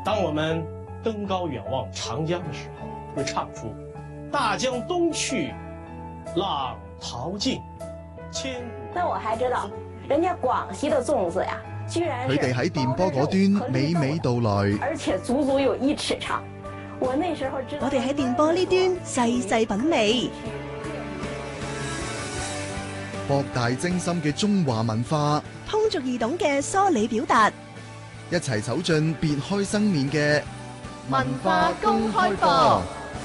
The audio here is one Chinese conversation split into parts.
当我们登高远望长江的时候，会唱出“大江东去，浪淘尽，千古”。 那我还知道，人家廣西的粽子呀，居然佢哋喺電波嗰端娓娓道來， 而且足足有1尺長。我那時候知道， 我哋喺電波呢端細細品味， 博大精深嘅中華文化， 通俗易懂嘅梳理表達， 一齊走進別開生面嘅文化公開課。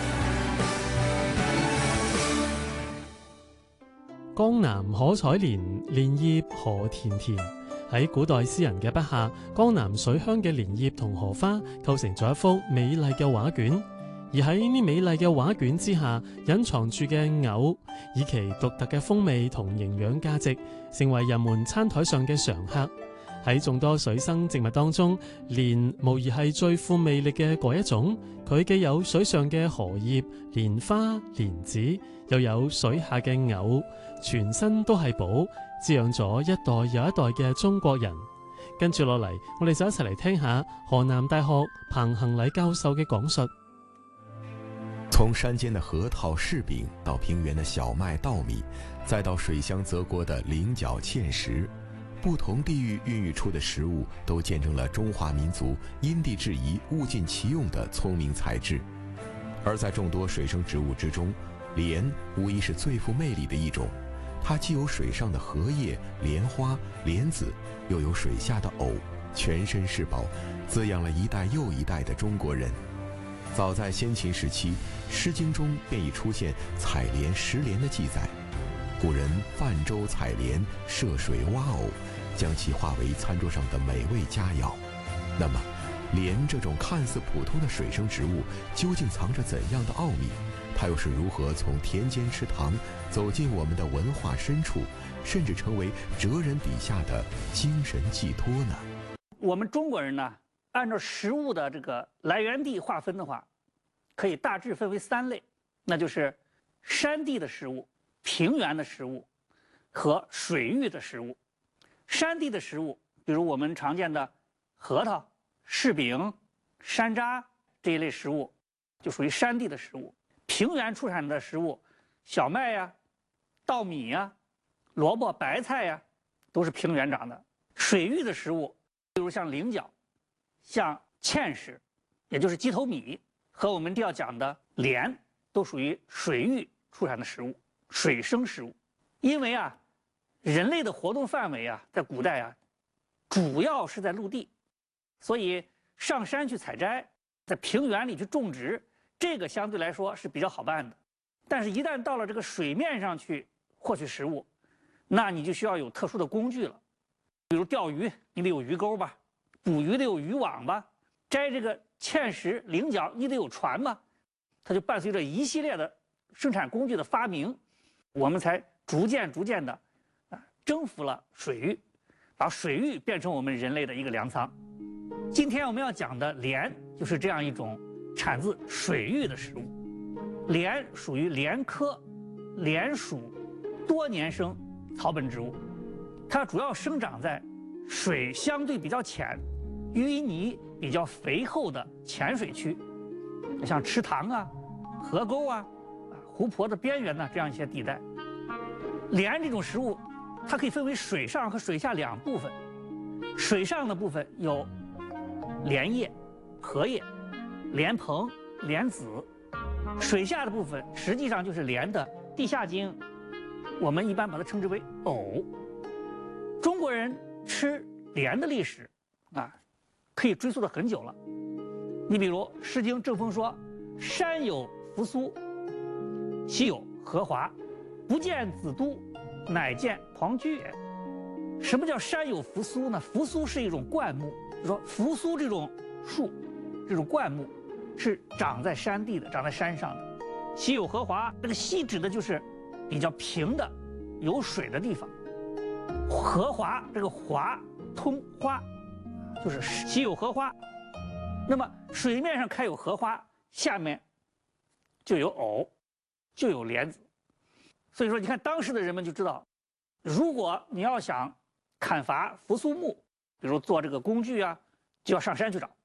江南可採蓮，蓮葉何田田。喺古代詩人嘅筆下，江南水鄉嘅蓮葉同荷花構成咗一幅美麗嘅畫卷，而喺呢美麗嘅畫卷之下，隱藏住嘅藕，以其獨特嘅風味同營養價值，成為人們餐台上嘅常客。喺眾多水生植物當中，蓮無疑係最富魅力嘅嗰一種。佢既有水上嘅荷葉、蓮花、蓮子，又有水下嘅藕，全身都係寶，滋養咗一代又一代嘅中國人。跟住落嚟，我哋就一齊嚟聽下河南大學彭恒禮教授嘅講述。 從山間的核桃、柿餅，到平原的小麥、稻米，再到水鄉澤國的菱角、芡實，不同地域孕育出的食物，都見證了中華民族因地制宜、物盡其用的聰明才智。而在眾多水生植物之中，蓮無疑是最富魅力的一種。它既有水上的荷葉、蓮花、蓮子，又有水下的藕，全身是寶，滋養了一代又一代的中國人。早在先秦時期，《詩經》中便已出現採蓮、食蓮的記載。古人泛舟採蓮，涉水挖藕，將其化為餐桌上的美味佳肴。那麼，蓮這種看似普通的水生植物，究竟藏着怎樣的奧秘？它又是如何從田間池塘走進我們的文化深處，甚至成為哲人筆下的精神寄託呢？ 我們中國人呢，按照食物的這個來源地劃分的話，可以大致分為3類，那就是山地的食物、平原的食物和水域的食物。山地的食物，比如我們常見的核桃、柿餅、山楂這一類食物，就屬於山地的食物。平原出產的食物，小麥呀、稻米呀、蘿蔔、白菜呀，都是平原長的。水域的食物，比如像菱角、像芡實，也就是雞頭米，和我們要講的蓮，都屬於水域出產的食物，水生食物。因為啊，人類的活動範圍啊，在古代啊，主要是在陸地，所以上山去採摘，在平原裡去種植，這個相對來說是比較好辦的。但是，一旦到了這個水面上去獲取食物，那你就需要有特殊的工具了。比如釣魚，你得有魚鈎吧；捕魚得有漁網吧；摘這個芡實、菱角，你得有船吧。它就伴隨着一系列的生產工具的發明，我們才逐漸的征服了水域，把水域變成我們人類的一個糧倉。今天我們要講的蓮，就是這樣一種產自水域的食物。蓮屬於蓮科蓮屬多年生草本植物，它主要生長在水相對比較淺、淤泥比較肥厚的淺水區，像池塘啊、河溝啊、湖泊的邊緣呢，這樣一些地帶。蓮這種食物，它可以分為水上和水下2部分。水上的部分有蓮葉、荷葉、蓮蓬、蓮子；水下的部分實際上就是蓮的地下莖，我們一般把它稱之為藕。中國人吃蓮的歷史啊，可以追溯得很久了。你比如《詩經·正風》說：“山有扶蘇，溪有荷華，不見子都，乃見龐居也。”什麼叫山有扶蘇呢？扶蘇是一種灌木，就說扶蘇這種樹，這種灌木是長在山地的，長在山上的。溪有荷華，這個溪指的就是比較平的有水的地方。荷華，這個華通花，就是溪有荷花。那麼水面上開有荷花，下面就有藕，就有蓮子。所以說，你看當時的人們就知道，如果你要想砍伐扶蘇木，比如做這個工具啊，就要上山去找。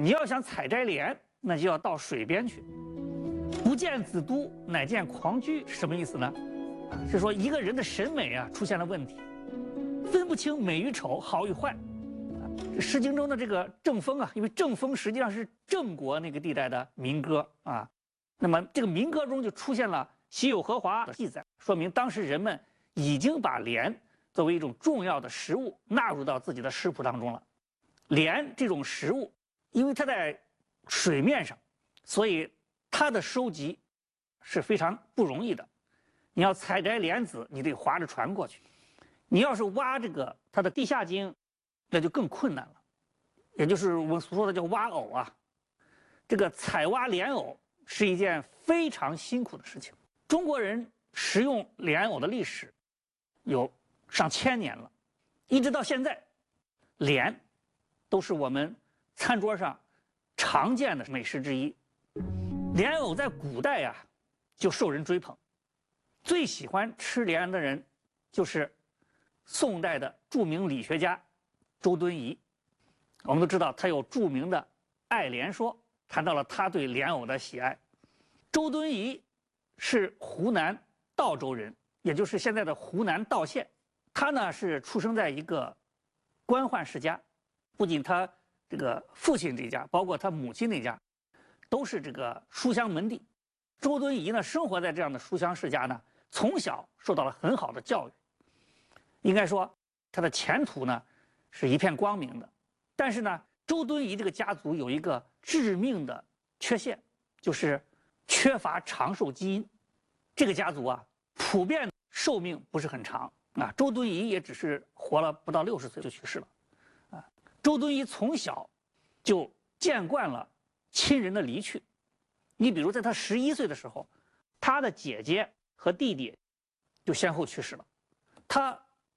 你要想采摘莲，那就要到水边去。不见子都，乃见狂居，什么意思呢？是说一个人的审美啊出现了问题，分不清美与丑、好与坏。《诗经》中的这个郑风啊，因为郑风实际上是郑国那个地带的民歌啊，那么这个民歌中就出现了喜有荷华的记载，说明当时人们已经把莲作为一种重要的食物纳入到自己的食谱当中了。莲这种食物，因为它在水面上，所以它的收集是非常不容易的。你要采摘莲子，你得划着船过去；你要是挖这个它的地下茎，那就更困难了。也就是我们所说的叫挖藕啊。这个采挖莲藕是一件非常辛苦的事情。中国人食用莲藕的历史有上千年了，一直到现在，莲都是我们餐桌上常见的美食之一。莲藕在古代呀，就受人追捧，最喜欢吃莲的人就是宋代的著名理学家周敦颐。我们都知道他有著名的《爱莲说》，谈到了他对莲藕的喜爱。周敦颐是湖南道州人，也就是现在的湖南道县。他呢是出生在一个官宦世家，不仅他这个父亲这家，包括他母亲那家，都是这个书香门第。周敦颐呢生活在这样的书香世家呢，从小受到了很好的教育，应该说他的前途呢是一片光明的。但是呢，周敦颐这个家族有一个致命的缺陷，就是缺乏长寿基因。这个家族啊，普遍寿命不是很长啊。周敦颐也只是活了不到60岁就去世了啊。周敦颐从小就见惯了亲人的离去。你比如在他11岁的时候，他的姐姐和弟弟就先后去世了。他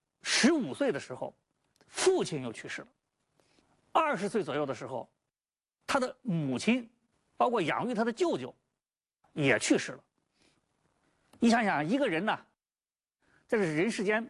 15岁的时候，父亲又去世了。20岁左右的时候，他的母亲，包括养育他的舅舅，也去世了。你想想，一个人呐，在这人世间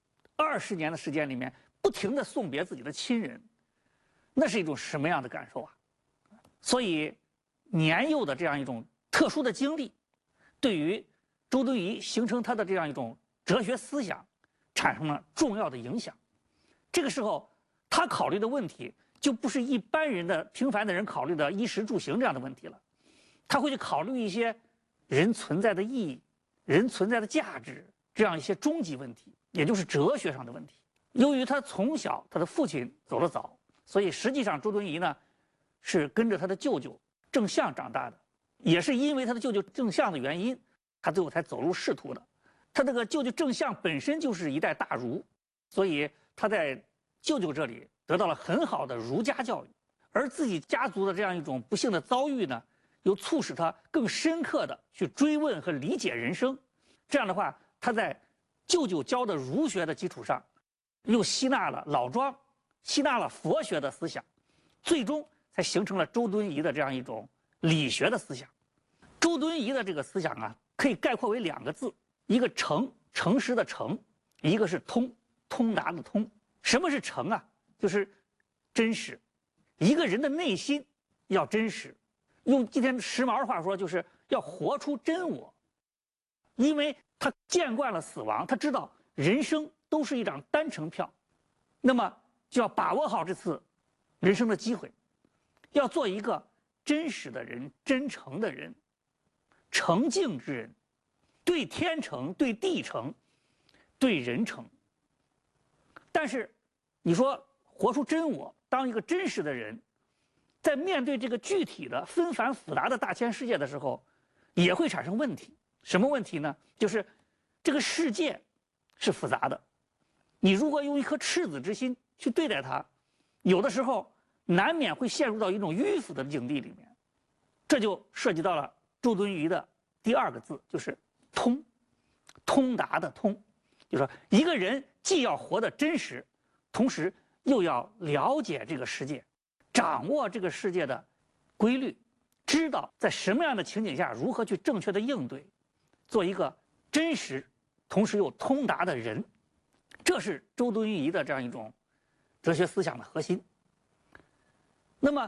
20年的时间里面，不停地送别自己的亲人，那是一种什么样的感受啊？所以，年幼的这样一种特殊的经历，对于周敦颐形成他的这样一种哲学思想，产生了重要的影响。这个时候，他考虑的问题就不是一般人的平凡的人考虑的衣食住行这样的问题了，他会去考虑一些人存在的意义、人存在的价值这样一些终极问题，也就是哲学上的问题。由于他从小他的父亲走得早，所以实际上周敦颐呢是跟着他的舅舅郑相长大的，也是因为他的舅舅郑相的原因，他最后才走入仕途的。他这个舅舅郑相本身就是一代大儒，所以他在舅舅这里得到了很好的儒家教育，而自己家族的这样一种不幸的遭遇呢，又促使他更深刻的去追问和理解人生。这样的话，他在舅舅教的儒学的基础上，又吸纳了老庄，吸纳了佛学的思想，最终才形成了周敦颐的这样一种理学的思想。周敦颐的这个思想啊，可以概括为2个字，一个诚，诚实的诚，一个是通，通达的通。什么是诚啊？就是真实。一个人的内心要真实，用今天时髦的话说，就是要活出真我。因为他见惯了死亡，他知道人生都是一张单程票，那么就要把握好这次人生的机会，要做一个真实的人、真诚的人、诚敬之人，对天诚、对地诚、对人诚。但是你说活出真我，当一个真实的人，在面对这个具体的纷繁复杂的大千世界的时候，也会产生问题。什么问题呢？就是这个世界是复杂的，你如果用一颗赤子之心去对待它，有的时候难免会陷入到一种迂腐的境地里面。这就涉及到了周敦颐的第2个字，就是通，通达的通。就是说一个人既要活得真实，同时又要了解这个世界，掌握这个世界的规律，知道在什么样的情景下如何去正确的应对，做一个真实同时又通达的人。这是周敦颐的这样一种哲学思想的核心。那么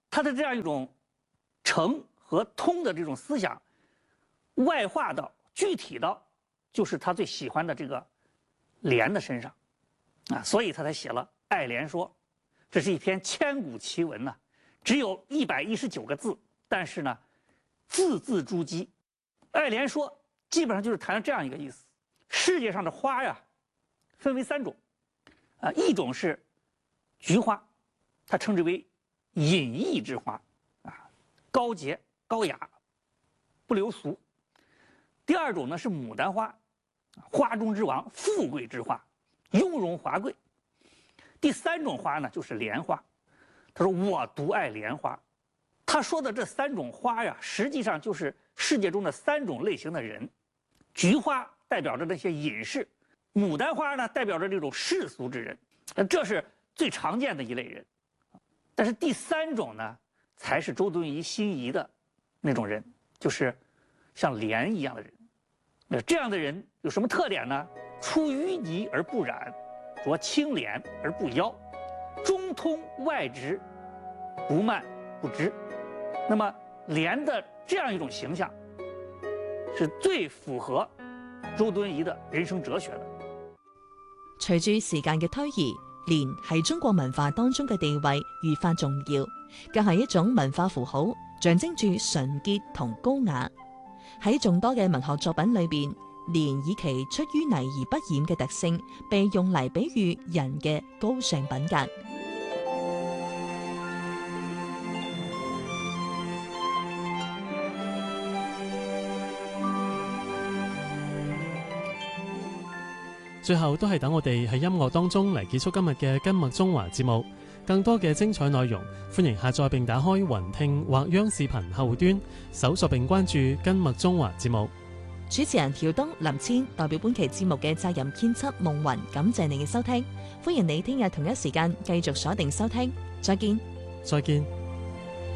他的这样一种诚和通的这种思想，外化到具体到就是他最喜欢的这个莲的身上，所以他才写了《爱莲说》。这是一篇千古奇文呐，只有119个字，但是呢，字字珠玑。《爱莲说》基本上就是谈了这样一个意思：世界上的花呀，分为3种，一种是菊花，它称之为隐逸之花，高洁高雅，不流俗。第2种呢是牡丹花，花中之王，富贵之花，雍容华贵。第3种花呢就是莲花。他说我独爱莲花。他说的这3种花呀，实际上就是世界中的3种类型的人。菊花代表着那些隐士，牡丹花呢代表着这种世俗之人，这是最常见的一类人。但是第3种呢，才是周敦颐心仪的那种人，就是像莲一样的人。这样的人有什么特点呢？出淤泥而不染，着清廉而不妖，中通外直，不慢不支。那么莲的这样一种形象，是最符合周敦颐的人生哲學嘅。 隨住時間嘅推移，蓮喺中國文化當中嘅地位愈發重要，更係一種文化符號，象徵住純潔同高雅。喺眾多嘅文學作品裏邊，蓮以其出淤泥而不染嘅特性，被用嚟比喻人嘅高尚品格。 最後都係等我哋喺音樂當中嚟結束今日嘅根脈中華節目。更多嘅精彩內容，歡迎下載並打開雲聽或央視頻後端，搜索並關注根脈中華節目。 主持人曉東、林千代表本期節目嘅責任編輯夢雲，感謝你嘅收聽。歡迎你聽日同一時間繼續鎖定收聽，再見。 再見。